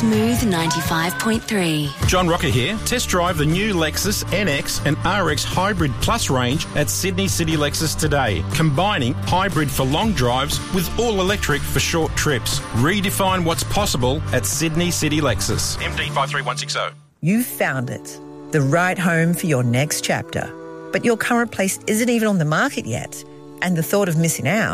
Smooth 95.3. John Rocker here. Test drive the new Lexus NX and RX Hybrid Plus range at Sydney City Lexus today, combining hybrid for long drives with all-electric for short trips. Redefine what's possible at Sydney City Lexus. MD 53160. You've found it, the right home for your next chapter. But your current place isn't even on the market yet, and the thought of missing out